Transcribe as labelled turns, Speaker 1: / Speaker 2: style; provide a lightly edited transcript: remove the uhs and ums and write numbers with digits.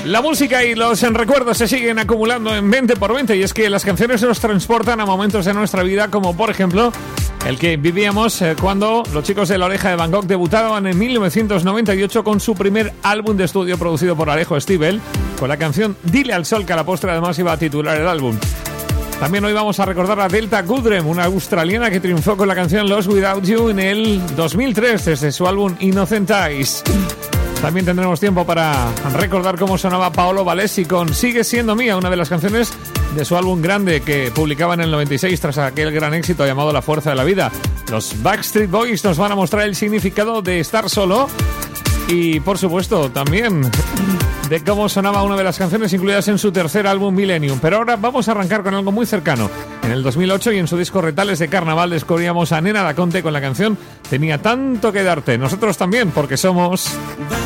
Speaker 1: La música y los recuerdos se siguen acumulando en 20x20 y es que las canciones nos transportan a momentos de nuestra vida como por ejemplo el que vivíamos cuando los chicos de La Oreja de Van Gogh debutaban en 1998 con su primer álbum de estudio producido por Alejo Stivel con la canción Dile al Sol, que a la postre además iba a titular el álbum. También hoy vamos a recordar a Delta Goodrem, una australiana que triunfó con la canción Lost Without You en el 2003 desde su álbum Innocent Eyes. También tendremos tiempo para recordar cómo sonaba Paolo Valesi con Sigue siendo mía, una de las canciones de su álbum Grande que publicaba en el 96 tras aquel gran éxito llamado La Fuerza de la Vida. Los Backstreet Boys nos van a mostrar el significado de estar solo y, por supuesto, también de cómo sonaba una de las canciones incluidas en su tercer álbum Millennium. Pero ahora vamos a arrancar con algo muy cercano. En el 2008 y en su disco Retales de Carnaval descubríamos a Nena Daconte con la canción Tenía tanto que darte. Nosotros también, porque somos...